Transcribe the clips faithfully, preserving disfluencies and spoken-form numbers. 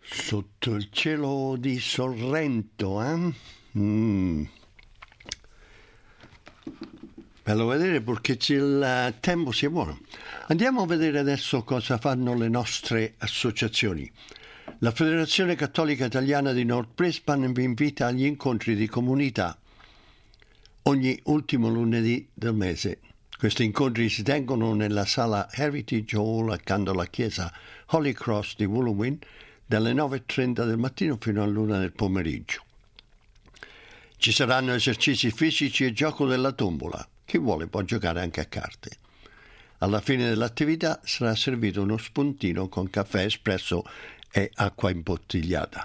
Sotto il cielo di Sorrento, eh? Mm. Bello vedere perché il tempo sia buono. Andiamo a vedere adesso cosa fanno le nostre associazioni. La Federazione Cattolica Italiana di North Brisbane vi invita agli incontri di comunità ogni ultimo lunedì del mese. Questi incontri si tengono nella sala Heritage Hall accanto alla chiesa Holy Cross di Wooloowin dalle nove e trenta del mattino fino all'una del pomeriggio. Ci saranno esercizi fisici e gioco della tombola. Chi vuole può giocare anche a carte. Alla fine dell'attività sarà servito uno spuntino con caffè espresso e acqua imbottigliata.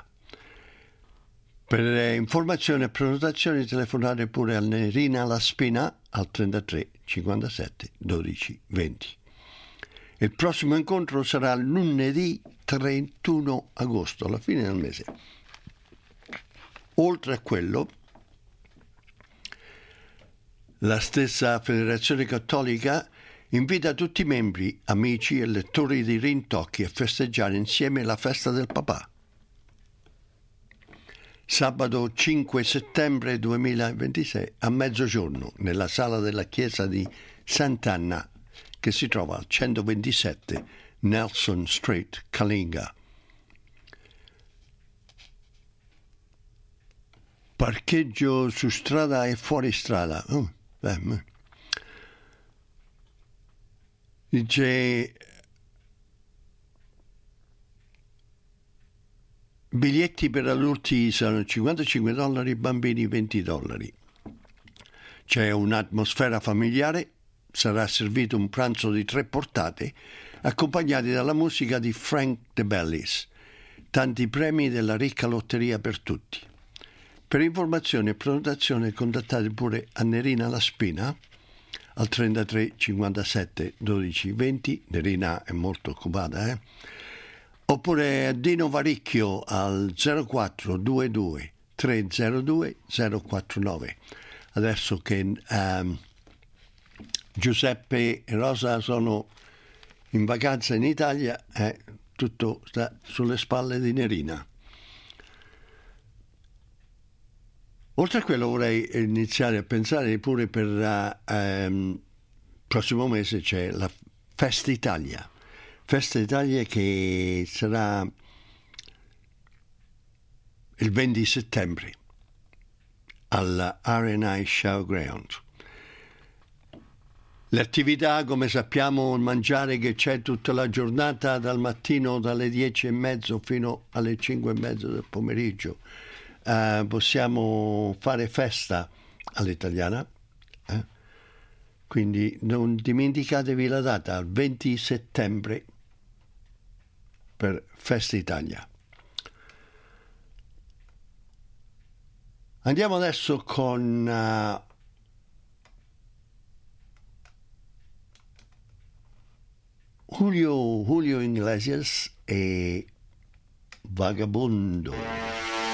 Per informazioni e prenotazioni telefonare pure a Nerina La Spina al trentatré cinquantasette dodici venti. Il prossimo incontro sarà lunedì trentuno agosto, alla fine del mese. Oltre a quello, la stessa Federazione Cattolica invita tutti i membri, amici e lettori di Rintocchi a festeggiare insieme la festa del papà. Sabato cinque settembre duemilaventisei a mezzogiorno nella sala della chiesa di Sant'Anna che si trova al centoventisette Nelson Street, Kalinga. Parcheggio su strada e fuori strada. Oh, beh, dice biglietti per adulti sono cinquantacinque dollari, bambini venti dollari. C'è un'atmosfera familiare, sarà servito un pranzo di tre portate accompagnati dalla musica di Frank De Bellis, tanti premi della ricca lotteria per tutti. Per informazioni e prenotazione contattate pure a Nerina La Spina al trentatré cinquantasette dodici venti, Nerina è molto occupata, eh? Oppure a Dino Varicchio al zero quattro due due tre zero due zero quattro nove. Adesso che um, Giuseppe e Rosa sono in vacanza in Italia, eh, tutto sta sulle spalle di Nerina. Oltre a quello vorrei iniziare a pensare pure per il uh, um, prossimo mese c'è la Festa Italia. Festa Italia che sarà il venti settembre alla R and I Showground. Le attività, come sappiamo, il mangiare che c'è tutta la giornata dal mattino dalle dieci e mezzo fino alle cinque e mezzo del pomeriggio. Uh, possiamo fare festa all'italiana, eh? Quindi non dimenticatevi la data, il venti settembre per Festa Italia. Andiamo adesso con uh, Julio, Julio Iglesias e Vagabondo.